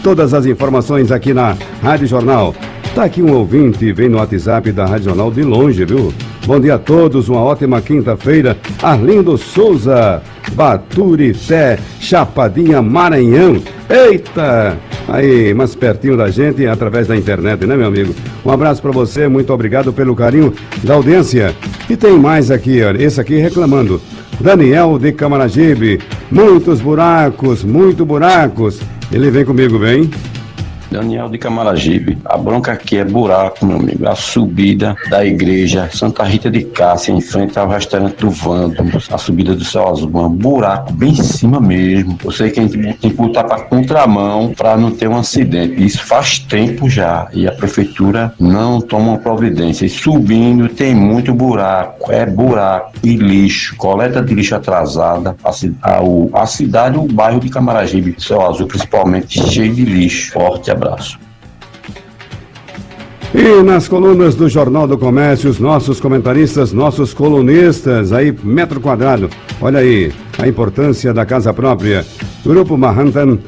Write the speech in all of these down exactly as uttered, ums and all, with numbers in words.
todas as informações aqui na Rádio Jornal. Tá aqui um ouvinte, vem no WhatsApp da Rádio Jornal de longe, viu? Bom dia a todos, uma ótima quinta-feira. Arlindo Souza, Baturité, Chapadinha, Maranhão. Eita! Aí, mais pertinho da gente, através da internet, né, meu amigo? Um abraço pra você, muito obrigado pelo carinho da audiência. E tem mais aqui, olha, esse aqui reclamando. Daniel de Camaragibe, muitos buracos, muito buracos. Ele vem comigo, vem. Daniel de Camaragibe, a bronca aqui é buraco, meu amigo, a subida da igreja Santa Rita de Cássia, em frente ao restaurante do Vando, a subida do Céu Azul, um buraco bem em cima mesmo. Eu sei que a gente tem que botar para contramão para não ter um acidente, isso faz tempo já, e a prefeitura não toma uma providência, e subindo tem muito buraco, é buraco e lixo, coleta de lixo atrasada, a, a, a cidade, o bairro de Camaragibe, Céu Azul principalmente, cheio de lixo. Forte abraço. E nas colunas do Jornal do Comércio, os nossos comentaristas, nossos colunistas, aí, metro quadrado. Olha aí, a importância da casa própria. Grupo Manhattan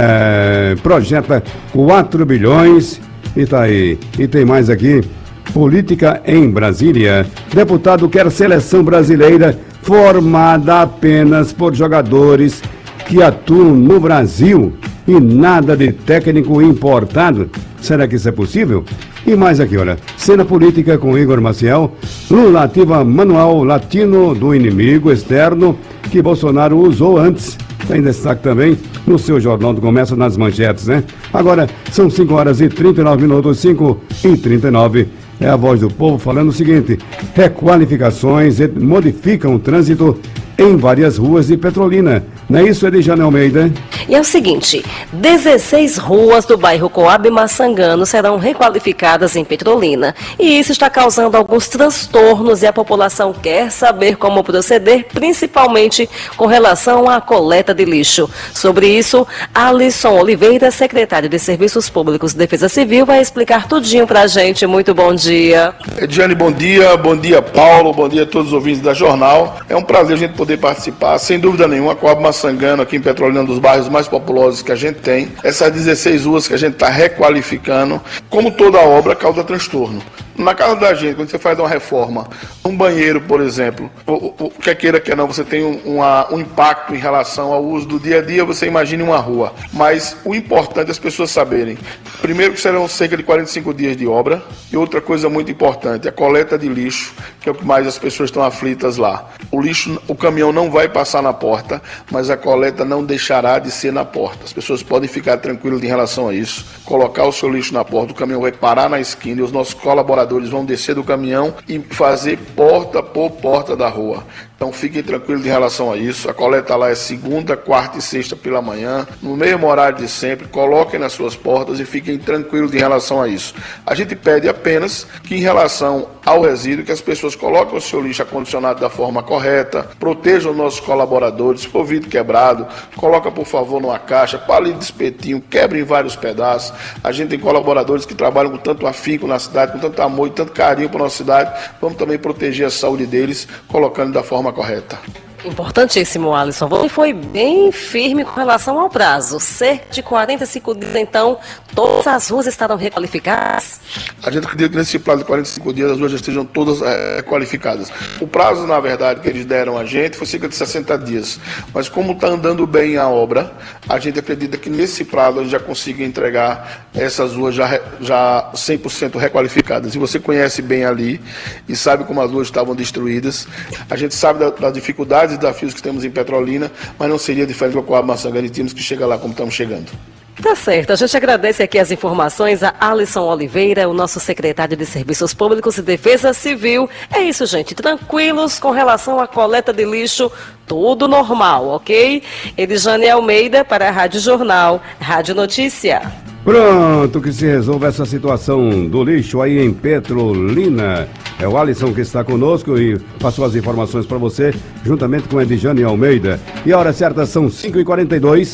é, projeta quatro bilhões e tá aí. E tem mais aqui, política em Brasília. Deputado quer seleção brasileira formada apenas por jogadores que atuam no Brasil. E nada de técnico importado. Será que isso é possível? E mais aqui, olha. Cena política com Igor Maciel. Lula ativa manual latino do inimigo externo que Bolsonaro usou antes. Tem destaque também no seu Jornal do Comércio, nas manchetes, né? Agora, são cinco horas e trinta e nove minutos, cinco e trinta e nove. É a voz do povo falando o seguinte. Requalificações modificam o trânsito em várias ruas de Petrolina. Não é isso, Edjane Almeida? E é o seguinte, dezesseis ruas do bairro Coab Maçangano serão requalificadas em Petrolina. E isso está causando alguns transtornos e a população quer saber como proceder, principalmente com relação à coleta de lixo. Sobre isso, Alisson Oliveira, secretário de Serviços Públicos e Defesa Civil, vai explicar tudinho pra gente. Muito bom dia. Edjane, bom dia. Bom dia, Paulo. Bom dia a todos os ouvintes da Jornal. É um prazer a gente poder participar. Sem dúvida nenhuma, a Coab Maçangano, aqui em Petrolina, um dos bairros mais populosos que a gente tem. Essas dezesseis ruas que a gente está requalificando, como toda obra, causa transtorno. Na casa da gente, quando você faz uma reforma, um banheiro, por exemplo, o, o, quer queira, quer não, você tem um, uma, um impacto em relação ao uso do dia a dia, você imagine uma rua. Mas o importante é as pessoas saberem, primeiro que serão cerca de quarenta e cinco dias de obra, e outra coisa muito importante, a coleta de lixo, que é o que mais as pessoas estão aflitas lá. O lixo, o caminhão não vai passar na porta, mas a coleta não deixará de ser na porta. As pessoas podem ficar tranquilas em relação a isso, colocar o seu lixo na porta, o caminhão vai parar na esquina e os nossos colaboradores vão descer do caminhão e fazer porta por porta da rua. Então fiquem tranquilos em relação a isso. A coleta lá é segunda, quarta e sexta pela manhã, no mesmo horário de sempre. Coloquem nas suas portas e fiquem tranquilos em relação a isso. A gente pede apenas que, em relação ao resíduo, que as pessoas coloquem o seu lixo acondicionado da forma correta, protejam os nossos colaboradores. Se for vidro quebrado, coloca por favor numa caixa, palito de espetinho, quebre em vários pedaços. A gente tem colaboradores que trabalham com tanto afinco na cidade, com tanto amor e tanto carinho para a nossa cidade. Vamos também proteger a saúde deles, colocando da forma correta. Importantíssimo, Alisson. Você foi bem firme com relação ao prazo. Cerca de quarenta e cinco dias, então, todas as ruas estarão requalificadas? A gente acredita que nesse prazo de quarenta e cinco dias as ruas já estejam todas é, qualificadas. O prazo, na verdade, que eles deram a gente foi cerca de sessenta dias. Mas como está andando bem a obra, a gente acredita que nesse prazo a gente já consiga entregar essas ruas já, já cem por cento requalificadas. E você conhece bem ali e sabe como as ruas estavam destruídas. A gente sabe da, das dificuldades e desafios que temos em Petrolina, mas não seria diferente com a Coab Maçangano e temos que chegar lá como estamos chegando. Tá certo, a gente agradece aqui as informações a Alisson Oliveira, o nosso secretário de Serviços Públicos e Defesa Civil. É isso, gente, tranquilos com relação à coleta de lixo, tudo normal, ok? Edjane Almeida para a Rádio Jornal, Rádio Notícia. Pronto, que se resolve essa situação do lixo aí em Petrolina. É o Alisson que está conosco e passou as informações para você, juntamente com a Edjane Almeida. E a hora certa são cinco e quarenta e dois.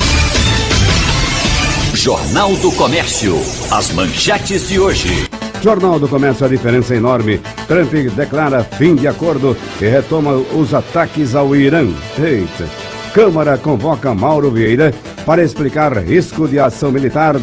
Jornal do Comércio. As manchetes de hoje. Jornal do Comércio, a diferença é enorme. Trump declara fim de acordo e retoma os ataques ao Irã. Eita. Câmara convoca Mauro Vieira para explicar risco de ação militar